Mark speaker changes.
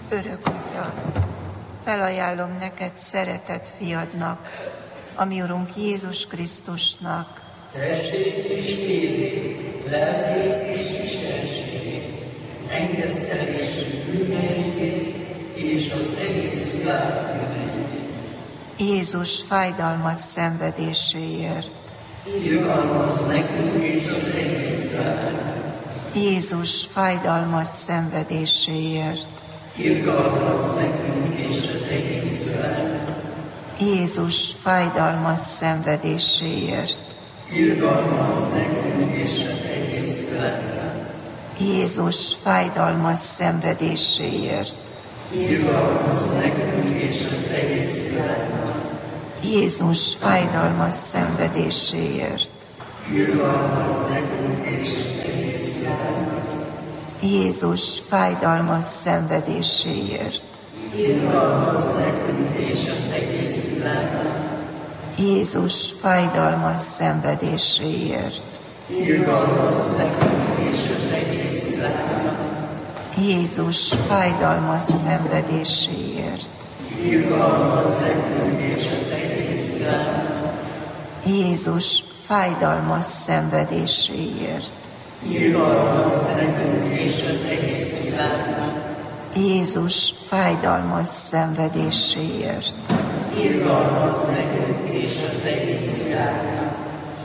Speaker 1: Örök Atya, felajánlom neked szeretett fiadnak, a mi Urunk Jézus Krisztusnak,
Speaker 2: testét és vérét, lelkét és istenségét, engesztelésünk bűneinkét és az egész világ bűneinkét.
Speaker 1: Jézus fájdalmas szenvedéséért,
Speaker 2: Irgalmazz nekünk és az egész világnak.
Speaker 1: Jézus fájdalmas szenvedéséért,
Speaker 2: Irgalmazz nekünk és az egész világnak.
Speaker 1: Jézus fájdalmas szenvedéséért,
Speaker 2: Irgalmazz nekünk és az egész világnak.
Speaker 1: Jézus fájdalmas szenvedéséért,
Speaker 2: Irgalmazz nekünk és az egész világnak.
Speaker 1: Jézus fájdalmas szenvedéséért,
Speaker 2: Irgalmazz nekünk és az egész világnak.
Speaker 1: Jézus fájdalmas szenvedéséért,
Speaker 2: Irgalmazz nekünk és az egész világnak.
Speaker 1: Jézus fájdalmas szenvedéséért,
Speaker 2: Irgalmazz nekünk és az egész világnak.
Speaker 1: Jézus fájdalmas szenvedéséért,
Speaker 2: Irgalmazz nekünk és az egész világnak.
Speaker 1: Jézus fájdalmas szenvedéséért,
Speaker 2: Irgalmazz nekünk és az egész világnak.
Speaker 1: Jézus fájdalmas szenvedéséért,
Speaker 2: Irgalmazz nekünk